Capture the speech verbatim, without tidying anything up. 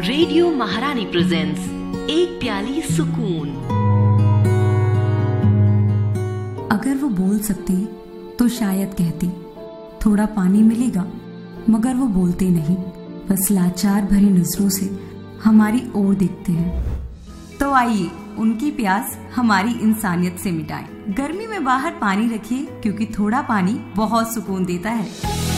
Radio महारानी presents एक प्याली सुकून। अगर वो बोल सकती तो शायद कहती थोड़ा पानी मिलेगा, मगर वो बोलते नहीं, बस लाचार भरी नजरों से हमारी ओर देखते हैं। तो आइए उनकी प्यास हमारी इंसानियत से मिटाएं। गर्मी में बाहर पानी रखिए, क्योंकि थोड़ा पानी बहुत सुकून देता है।